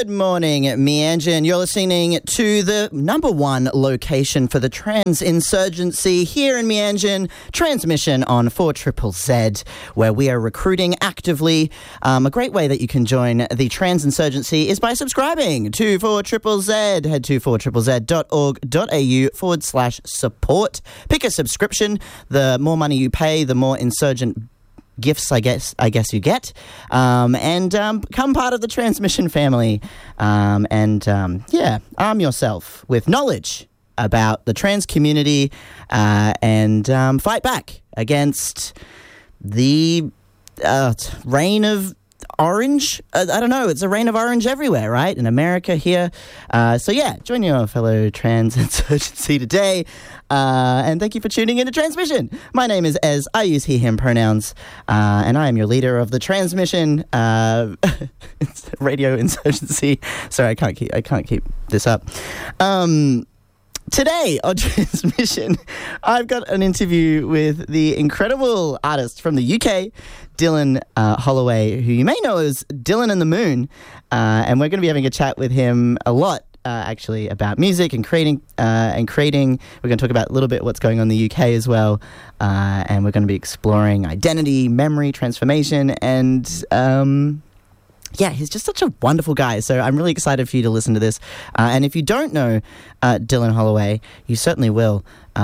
Good morning, Meanjin. You're listening to the number one location for the trans insurgency here in Meanjin, Transmission on 4ZZZ, where we are recruiting actively. A great way that you can join the trans insurgency is by subscribing to 4ZZZ. Head to 4ZZZ.org.au/support. Pick a subscription. The more money you pay, the more insurgent gifts, I guess you get, and become part of the Transmission family, arm yourself with knowledge about the trans community, and fight back against the reign of orange. I don't know, it's a reign of orange everywhere, right? In America here. Join your fellow trans insurgency today. And thank you for tuning in to Transmission. My name is Ez. I use he, him pronouns. And I am your leader of the Transmission radio insurgency. Sorry, I can't keep this up. Today on Transmission, I've got an interview with the incredible artist from the UK, Dylan Holloway, who you may know as Dylan and the Moon. And we're going to be having a chat with him a lot, actually, about music and creating. We're going to talk about a little bit what's going on in the UK as well. And we're going to be exploring identity, memory, transformation, and he's just such a wonderful guy. So I'm really excited for you to listen to this. And if you don't know Dylan Holloway, you certainly will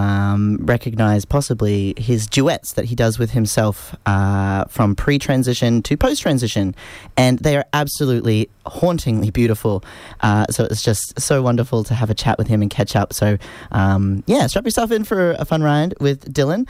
recognize possibly his duets that he does with himself from pre-transition to post-transition. And they are absolutely hauntingly beautiful. So it's just so wonderful to have a chat with him and catch up. So, strap yourself in for a fun ride with Dylan.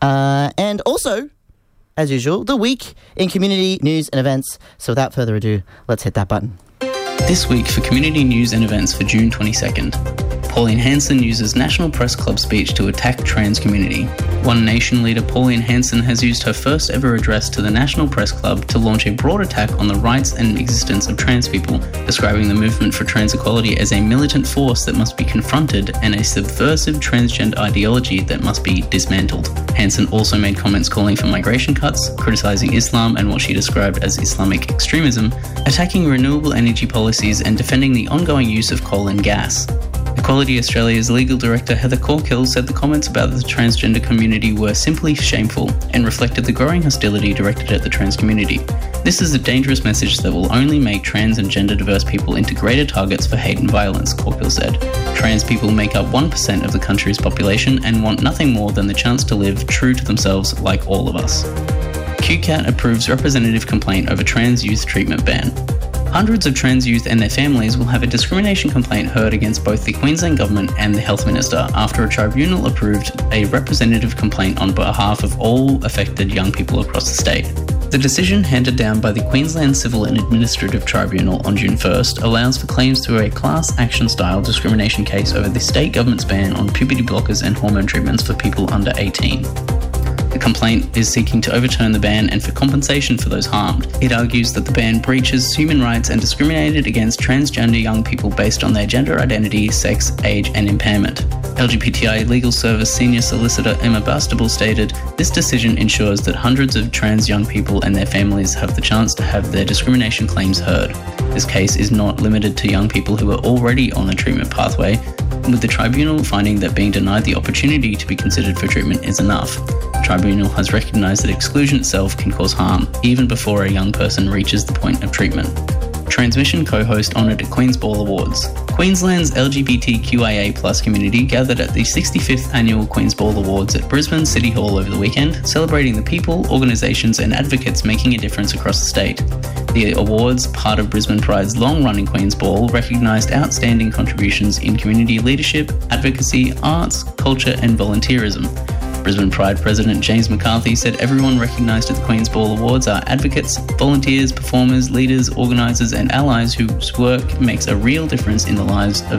And also, as usual, the week in community news and events. So without further ado, let's hit that button. This week for community news and events for June 22nd. Pauline Hanson uses National Press Club speech to attack trans community. One Nation leader Pauline Hanson has used her first ever address to the National Press Club to launch a broad attack on the rights and existence of trans people, describing the movement for trans equality as a militant force that must be confronted and a subversive transgender ideology that must be dismantled. Hanson also made comments calling for migration cuts, criticising Islam and what she described as Islamic extremism, attacking renewable energy policies and defending the ongoing use of coal and gas. Equality Australia's legal director Heather Corkill said the comments about the transgender community were simply shameful and reflected the growing hostility directed at the trans community. This is a dangerous message that will only make trans and gender diverse people into greater targets for hate and violence, Corkill said. Trans people make up 1% of the country's population and want nothing more than the chance to live true to themselves like all of us. QCAT approves representative complaint over trans youth treatment ban. Hundreds of trans youth and their families will have a discrimination complaint heard against both the Queensland Government and the Health Minister after a tribunal approved a representative complaint on behalf of all affected young people across the state. The decision handed down by the Queensland Civil and Administrative Tribunal on June 1st allows for claims through a class action style discrimination case over the state government's ban on puberty blockers and hormone treatments for people under 18. The complaint is seeking to overturn the ban and for compensation for those harmed. It argues that the ban breaches human rights and discriminated against transgender young people based on their gender identity, sex, age, and impairment. LGBTI Legal Service Senior Solicitor Emma Bastable stated, "This decision ensures that hundreds of trans young people and their families have the chance to have their discrimination claims heard. This case is not limited to young people who are already on a treatment pathway, with the tribunal finding that being denied the opportunity to be considered for treatment is enough. The tribunal has recognised that exclusion itself can cause harm, even before a young person reaches the point of treatment." Transmission co-host honoured at Queen's Ball Awards. Queensland's LGBTQIA+ community gathered at the 65th Annual Queen's Ball Awards at Brisbane City Hall over the weekend, celebrating the people, organisations and advocates making a difference across the state. The awards, part of Brisbane Pride's long-running Queen's Ball, recognised outstanding contributions in community leadership, advocacy, arts, culture and volunteerism. Brisbane Pride President James McCarthy said everyone recognised at the Queen's Ball Awards are advocates, volunteers, performers, leaders, organisers and allies whose work makes a real difference in the lives of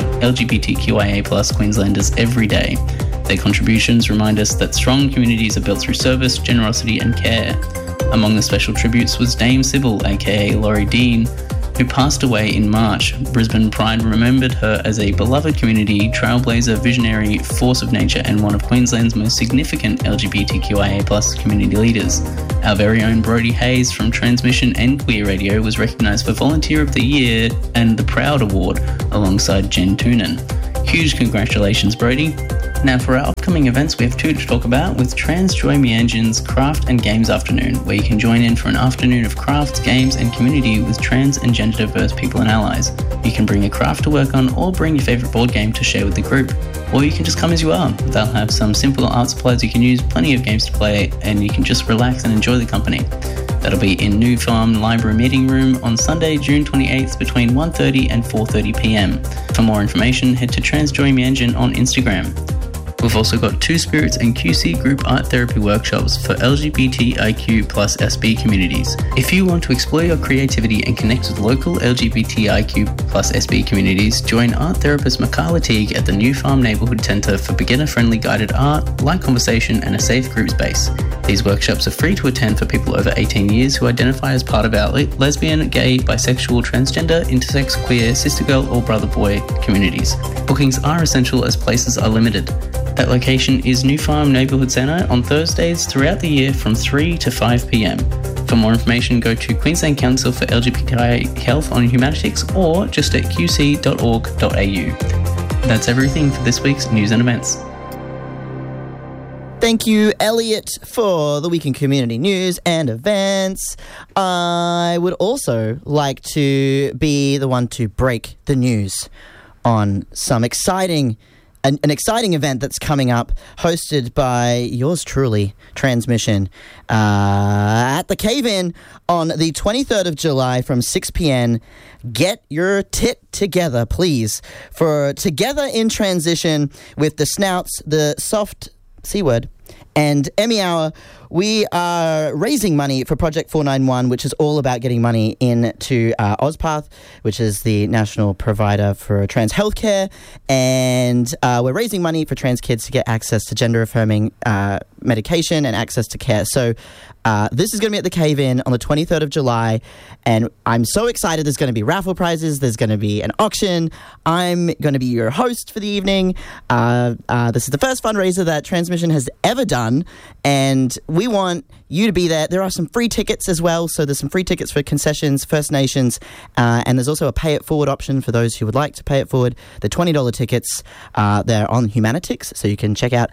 LGBTQIA+ Queenslanders every day. Their contributions remind us that strong communities are built through service, generosity and care. Among the special tributes was Dame Sybil, aka Laurie Dean, who passed away in March. Brisbane Pride remembered her as a beloved community, trailblazer, visionary, force of nature, and one of Queensland's most significant LGBTQIA+ community leaders. Our very own Brodie Hayes from Transmission and Queer Radio was recognised for Volunteer of the Year and the Proud Award alongside Jen Toonan. Huge congratulations, Brodie. Now for our upcoming events, we have two to talk about with Trans Joy Meanjin's Craft and Games Afternoon, where you can join in for an afternoon of crafts, games and community with trans and gender diverse people and allies. You can bring a craft to work on or bring your favourite board game to share with the group. Or you can just come as you are. They'll have some simple art supplies you can use, plenty of games to play, and you can just relax and enjoy the company. That'll be in New Farm Library Meeting Room on Sunday, June 28th between 1:30 and 4:30pm. For more information, head to Trans Joy Meanjin on Instagram. We've also got Two Spirits and QC group art therapy workshops for LGBTIQ+ SB communities. If you want to explore your creativity and connect with local LGBTIQ+ SB communities, join art therapist Makala Teague at the New Farm Neighbourhood Centre for beginner-friendly guided art, light conversation and a safe group space. These workshops are free to attend for people over 18 years who identify as part of our lesbian, gay, bisexual, transgender, intersex, queer, sister girl or brother boy communities. Bookings are essential as places are limited. That location is New Farm Neighbourhood Centre on Thursdays throughout the year from 3 to 5pm. For more information, go to Queensland Council for LGBTI Health on Humanistics or just at qc.org.au. That's everything for this week's news and events. Thank you, Elliot, for the week in community news and events. I would also like to be the one to break the news on some an exciting event that's coming up, hosted by yours truly, Transmission, at the Cave-In on the 23rd of July from 6pm. Get your tit together, please, for Together in Transition with the Snouts, the Soft C-Word, and Emmy Hour. We are raising money for Project 491, which is all about getting money into Ozpath, which is the national provider for trans healthcare. And we're raising money for trans kids to get access to gender-affirming medication and access to care. So this is going to be at the Cave-In on the 23rd of July. And I'm so excited. There's going to be raffle prizes. There's going to be an auction. I'm going to be your host for the evening. This is the first fundraiser that Transmission has ever done. And we want you to be there. There are some free tickets as well. So there's some free tickets for concessions, First Nations, and there's also a pay it forward option for those who would like to pay it forward. The $20 tickets, they're on Humanitics, so you can check out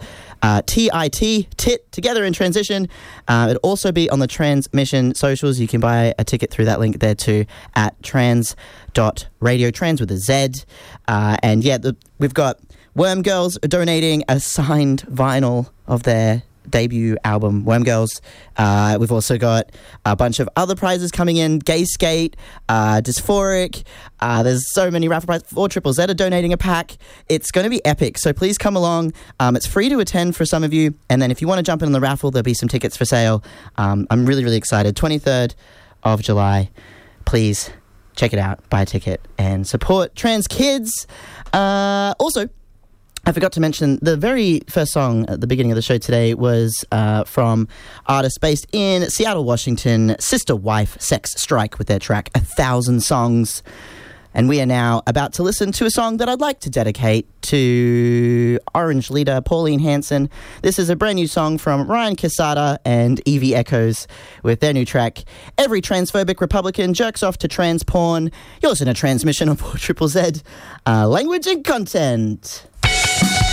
TIT, Together in Transition. It'll also be on the Transmission socials. You can buy a ticket through that link there too at trans.radio, trans with a Z. And yeah, we've got Worm Girls donating a signed vinyl of their debut album, Worm Girls. We've also got a bunch of other prizes coming in. Gay Skate, Dysphoric. There's so many raffle prizes. 4ZZZ are donating a pack. It's going to be epic, so please come along. It's free to attend for some of you, and then if you want to jump in on the raffle, there'll be some tickets for sale. I'm really, really excited. 23rd of July. Please check it out, buy a ticket, and support trans kids. Also, I forgot to mention, the very first song at the beginning of the show today was from artists based in Seattle, Washington, Sister Wife Sex Strike, with their track 1,000 Songs. And we are now about to listen to a song that I'd like to dedicate to Orange leader Pauline Hanson. This is a brand new song from Ryan Casada and Evie Echoes with their new track, Every Transphobic Republican Jerks Off to Trans Porn. You're listening to Transmission on 4ZZZ, language and content.